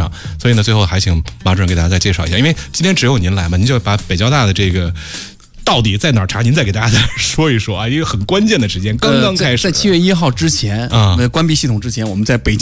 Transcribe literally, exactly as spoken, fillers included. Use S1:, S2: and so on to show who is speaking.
S1: 上。所以呢，最后还请马主任给大家再介绍一下，因为今天只有您来嘛，您就把北交大的这个到底在哪儿查，您再给大家再说一说啊，一个很关键的时间刚刚开始，
S2: 呃、在七月一号之前啊、呃，关闭系统之前，我们在北京